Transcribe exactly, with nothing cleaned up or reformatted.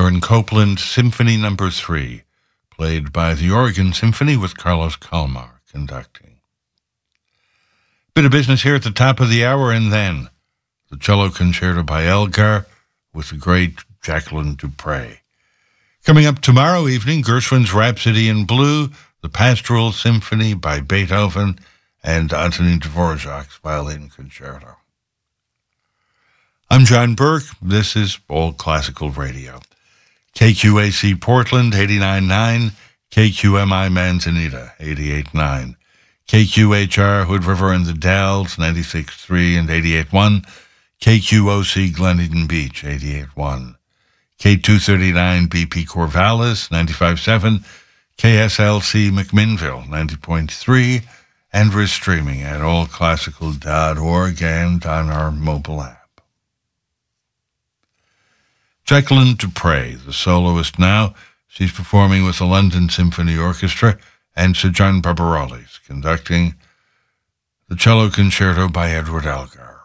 Aaron Copland Symphony Number Three, played by the Oregon Symphony with Carlos Kalmar conducting. Bit of business here at the top of the hour, and then the cello concerto by Elgar with the great Jacqueline Dupre. Coming up tomorrow evening, Gershwin's Rhapsody in Blue, the Pastoral Symphony by Beethoven, and Antonin Dvorak's Violin Concerto. I'm John Burke. This is All Classical Radio. K Q A C Portland, eighty-nine point nine, K Q M I Manzanita, eighty-eight point nine, K Q H R Hood River and the Dalles, ninety-six point three and eighty-eight point one, K Q O C Glen Eden Beach, eighty-eight point one, K two thirty-nine B P Corvallis, ninety-five point seven, K S L C McMinnville, ninety point three, and we're streaming at all classical dot org and on our mobile app. Jacqueline Dupre, the soloist now. She's performing with the London Symphony Orchestra, and Sir John Barbarelli's conducting the cello concerto by Edward Elgar.